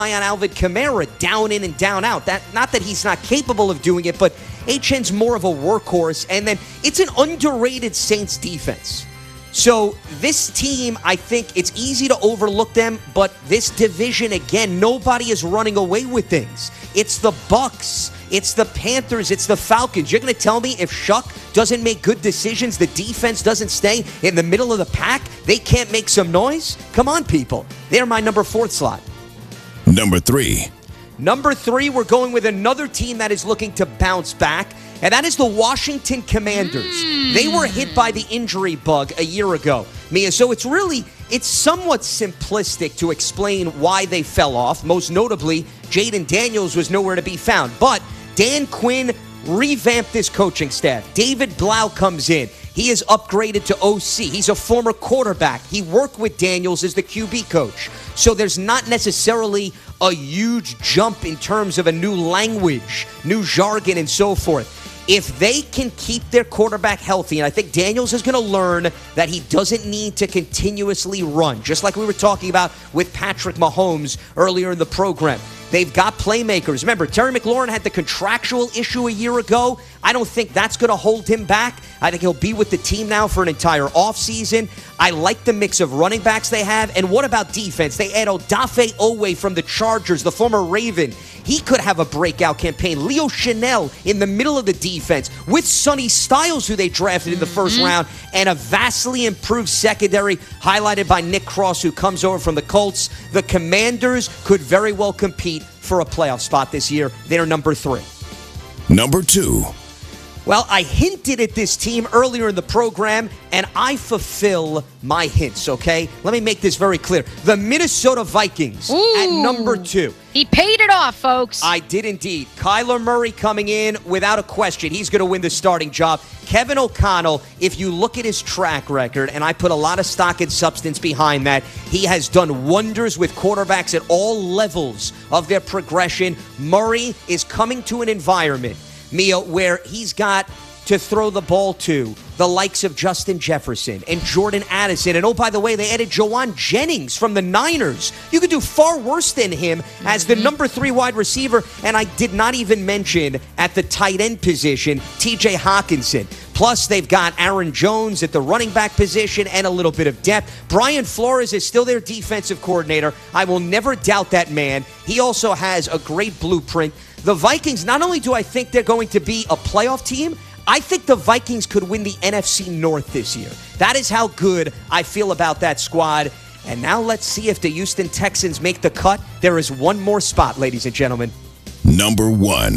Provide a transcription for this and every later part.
on Alvin Kamara down in and down out. Not that he's not capable of doing it, but Etienne's more of a workhorse. And then it's an underrated Saints defense. So this team, I think it's easy to overlook them, but this division, again, nobody is running away with things. It's the Bucs, it's the Panthers, it's the Falcons. You're going to tell me if Shuck doesn't make good decisions, the defense doesn't stay in the middle of the pack, they can't make some noise? Come on, people. They're my number 4 slot. Number 3. Number 3, we're going with another team that is looking to bounce back, and that is the Washington Commanders. They were hit by the injury bug a year ago, Mia. So it's somewhat simplistic to explain why they fell off. Most notably, Jaden Daniels was nowhere to be found. But Dan Quinn revamped this coaching staff. David Blau comes in. He is upgraded to OC. He's a former quarterback. He worked with Daniels as the QB coach. So there's not necessarily a huge jump in terms of a new language, new jargon, and so forth. If they can keep their quarterback healthy, and I think Daniels is going to learn that he doesn't need to continuously run, just like we were talking about with Patrick Mahomes earlier in the program. They've got playmakers. Remember, Terry McLaurin had the contractual issue a year ago. I don't think that's going to hold him back. I think he'll be with the team now for an entire offseason. I like the mix of running backs they have. And what about defense? They add Odafe Owe from the Chargers, the former Raven. He could have a breakout campaign. Leo Chanel in the middle of the defense with Sonny Styles, who they drafted in the first round, and a vastly improved secondary highlighted by Nick Cross, who comes over from the Colts. The Commanders could very well compete for a playoff spot this year. They're number 3. Number 2. Well, I hinted at this team earlier in the program, and I fulfill my hints, okay? Let me make this very clear. The Minnesota Vikings at number 2. He paid it off, folks. I did indeed. Kyler Murray coming in without a question. He's going to win the starting job. Kevin O'Connell, if you look at his track record, and I put a lot of stock and substance behind that, he has done wonders with quarterbacks at all levels of their progression. Murray is coming to an environment, Mia, where he's got to throw the ball to the likes of Justin Jefferson and Jordan Addison. And oh, by the way, they added Jawan Jennings from the Niners. You could do far worse than him as the number 3 wide receiver. And I did not even mention at the tight end position, TJ Hawkinson. Plus, they've got Aaron Jones at the running back position and a little bit of depth. Brian Flores is still their defensive coordinator. I will never doubt that man. He also has a great blueprint. The Vikings, not only do I think they're going to be a playoff team, I think the Vikings could win the NFC North this year. That is how good I feel about that squad. And now let's see if the Houston Texans make the cut. There is one more spot, ladies and gentlemen. Number 1.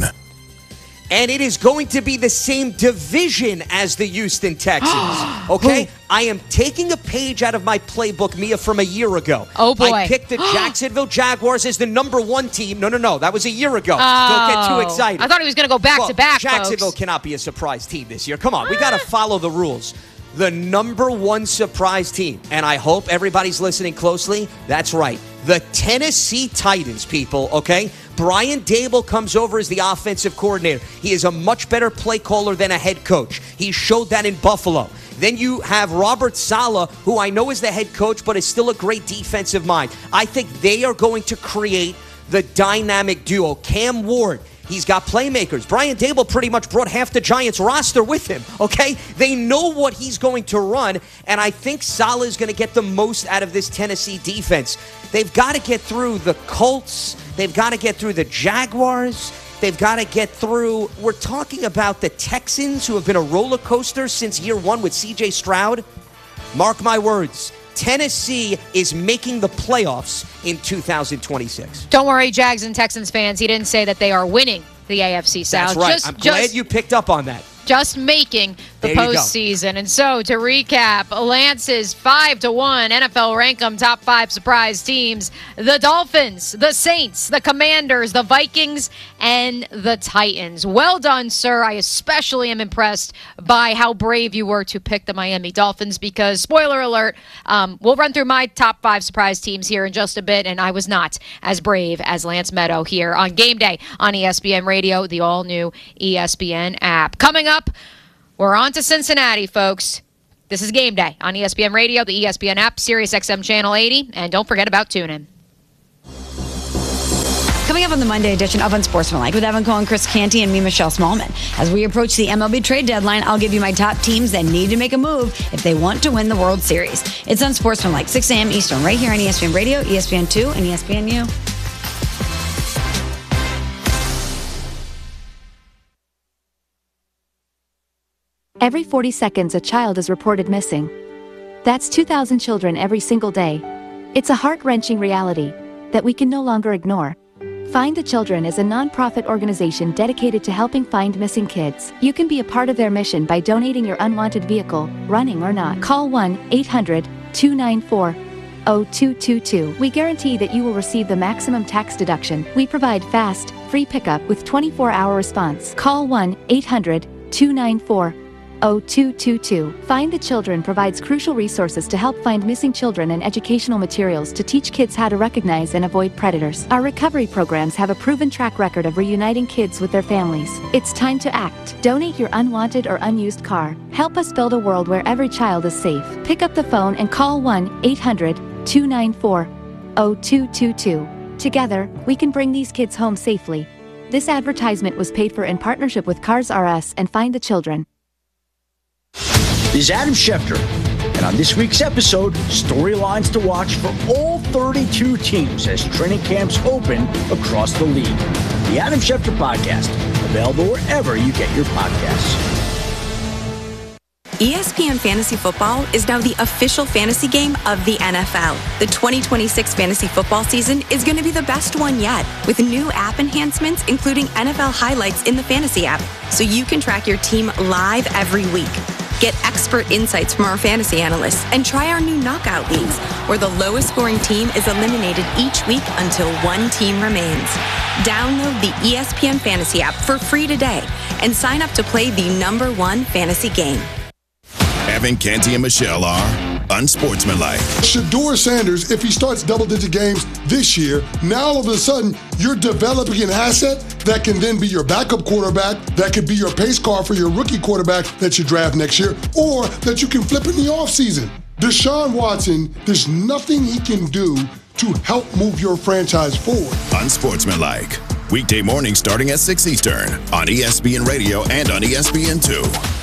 And it is going to be the same division as the Houston Texans. Okay? I am taking a page out of my playbook, Mia, from a year ago. Oh, boy. I picked the Jacksonville Jaguars as the number 1 team. No. That was a year ago. Don't get too excited. I thought he was going to go back-to-back, Jacksonville folks. Cannot be a surprise team this year. Come on. We got to follow the rules. The number 1 surprise team, and I hope everybody's listening closely. That's right. The Tennessee Titans, people, okay? Brian Dable comes over as the offensive coordinator. He is a much better play caller than a head coach. He showed that in Buffalo. Then you have Robert Saleh, who I know is the head coach, but is still a great defensive mind. I think they are going to create the dynamic duo. Cam Ward, he's got playmakers. Brian Dable pretty much brought half the Giants roster with him, okay? They know what he's going to run, and I think Saleh is going to get the most out of this Tennessee defense. They've got to get through the Colts. They've got to get through the Jaguars. They've got to get through, we're talking about the Texans, who have been a roller coaster since year 1 with C.J. Stroud. Mark my words. Tennessee is making the playoffs in 2026. Don't worry, Jags and Texans fans. He didn't say that they are winning the AFC South. That's right. I'm glad you picked up on that. Just making the postseason. And so, to recap, Lance's 5-1 NFL rank 'em top 5 surprise teams: the Dolphins, the Saints, the Commanders, the Vikings, and the Titans. Well done, sir. I especially am impressed by how brave you were to pick the Miami Dolphins because, spoiler alert, we'll run through my top 5 surprise teams here in just a bit, and I was not as brave as Lance Meadow here on Game Day on ESPN Radio, the all-new ESPN app. Coming up, we're on to Cincinnati, folks. This is Game Day on ESPN Radio, the ESPN app, Sirius XM Channel 80, and don't forget about TuneIn. Coming up on the Monday edition of Unsportsmanlike with Evan Cohen, Chris Canty, and me, Michelle Smallman. As we approach the MLB trade deadline, I'll give you my top teams that need to make a move if they want to win the World Series. It's Unsportsmanlike, 6 a.m. Eastern, right here on ESPN Radio, ESPN2, and ESPNU. Every 40 seconds, a child is reported missing. That's 2,000 children every single day. It's a heart-wrenching reality that we can no longer ignore. Find the Children is a non-profit organization dedicated to helping find missing kids. You can be a part of their mission by donating your unwanted vehicle, running or not. Call 1-800-294-0222. We guarantee that you will receive the maximum tax deduction. We provide fast, free pickup with 24-hour response. Call 1-800-294-0222. Find the Children provides crucial resources to help find missing children and educational materials to teach kids how to recognize and avoid predators. Our recovery programs have a proven track record of reuniting kids with their families. It's time to act. Donate your unwanted or unused car. Help us build a world where every child is safe. Pick up the phone and call 1-800-294-0222. Together, we can bring these kids home safely. This advertisement was paid for in partnership with Cars R Us and Find the Children. This is Adam Schefter, and on this week's episode, storylines to watch for all 32 teams as training camps open across the league. The Adam Schefter Podcast, available wherever you get your podcasts. ESPN Fantasy Football is now the official fantasy game of the NFL. The 2026 fantasy football season is going to be the best one yet, with new app enhancements including NFL highlights in the fantasy app, so you can track your team live every week. Get expert insights from our fantasy analysts and try our new knockout leagues, where the lowest scoring team is eliminated each week until one team remains. Download the ESPN Fantasy app for free today and sign up to play the #1 fantasy game. Evan, Canty, and Michelle are Unsportsmanlike. Shedeur Sanders, if he starts double-digit games this year, now all of a sudden you're developing an asset that can then be your backup quarterback, that could be your pace car for your rookie quarterback that you draft next year, or that you can flip in the offseason. Deshaun Watson, there's nothing he can do to help move your franchise forward. Unsportsmanlike. Weekday morning starting at 6 Eastern on ESPN Radio and on ESPN2.